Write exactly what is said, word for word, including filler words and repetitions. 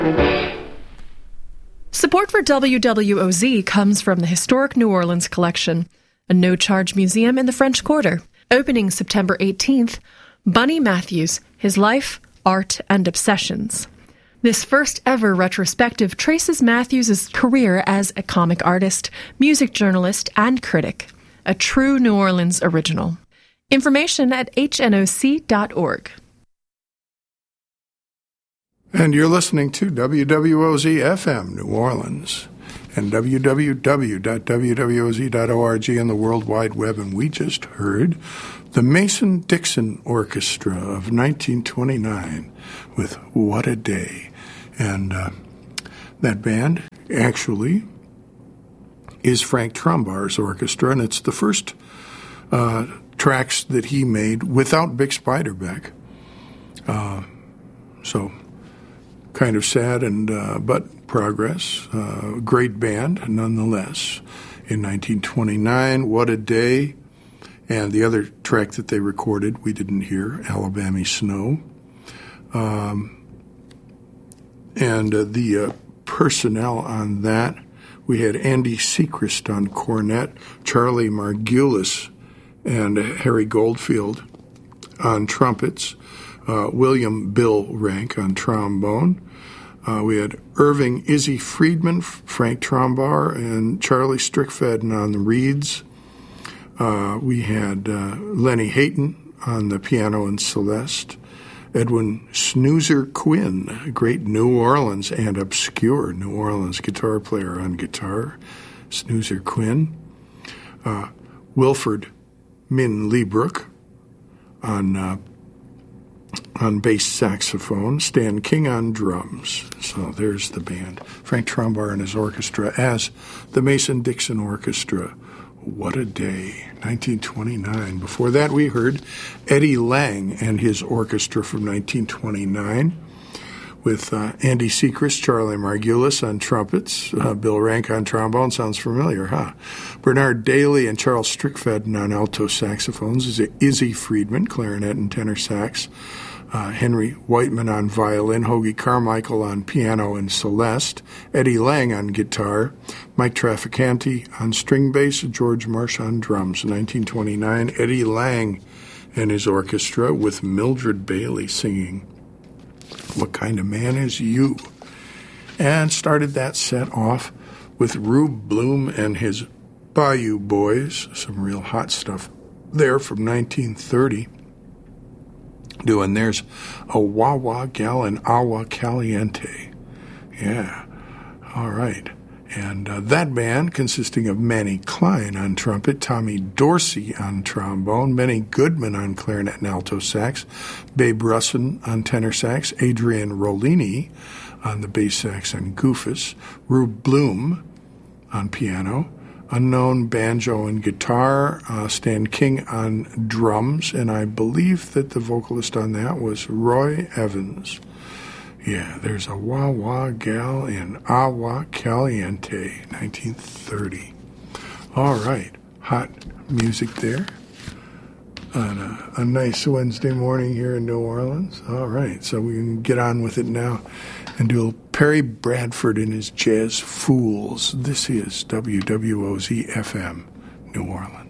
Support for W W O Z comes from the Historic New Orleans Collection, a no-charge museum in the French Quarter. Opening September eighteenth, Bunny Matthews, His Life, Art, and Obsessions. This first-ever retrospective traces Matthews' career as a comic artist, music journalist, and critic. A true New Orleans original. Information at H N O C dot org. And you're listening to W W O Z F M, New Orleans, and w w w dot w w o z dot org on the World Wide Web. And we just heard the Mason-Dixon Orchestra of nineteen twenty-nine with What a Day. And uh, that band actually is Frank Trombar's orchestra, and it's the first uh, tracks that he made without Bix Beiderbecke. Uh, so... Kind of sad, and uh, but progress. Uh, great band, nonetheless. In nineteen twenty-nine, What a Day. And the other track that they recorded, we didn't hear, Alabama Snow. Um, and uh, the uh, personnel on that, we had Andy Sechrist on cornet, Charlie Margulis and Harry Goldfield on trumpets, Uh, William Bill Rank on trombone. Uh, we had Irving Izzy Friedman, Frank Trombar, and Charlie Strickfedden on the reeds. Uh, we had uh, Lenny Hayton on the piano and Celeste. Edwin Snoozer Quinn, a great New Orleans and obscure New Orleans guitar player on guitar. Snoozer Quinn. Uh, Wilford Min Leebrook on uh, on bass saxophone, Stan King on drums. So there's the band. Frank Trombar and his orchestra as the Mason-Dixon Orchestra. What a Day, nineteen twenty-nine. Before that, we heard Eddie Lang and his orchestra from nineteen twenty-nine with uh, Andy Sechrist, Charlie Margulis on trumpets, uh, Bill Rank on trombone. Sounds familiar, huh? Bernard Daly and Charles Strickfedden on alto saxophones, Izzy Friedman, clarinet and tenor sax, uh, Henry Whiteman on violin, Hoagie Carmichael on piano and Celeste, Eddie Lang on guitar, Mike Trafficante on string bass, George Marsh on drums. nineteen twenty-nine, Eddie Lang and his orchestra with Mildred Bailey singing What Kind of Man Is You? And started that set off with Rube Bloom and his Bayou Boys, some real hot stuff there from nineteen thirty. Doing There's a Wah Wah Gal in Agua Caliente. Yeah, all right. And uh, that band consisting of Manny Klein on trumpet, Tommy Dorsey on trombone, Benny Goodman on clarinet and alto sax, Babe Russin on tenor sax, Adrian Rollini on the bass sax and goofus, Rube Bloom on piano, unknown banjo and guitar, uh, Stan King on drums, and I believe that the vocalist on that was Roy Evans. Yeah, there's a Wah Wah Gal in Agua Caliente, nineteen thirty. All right, hot music there on a, a nice Wednesday morning here in New Orleans. All right, so we can get on with it now and do Perry Bradford and his Jazz Fools. This is W W O Z F M, New Orleans.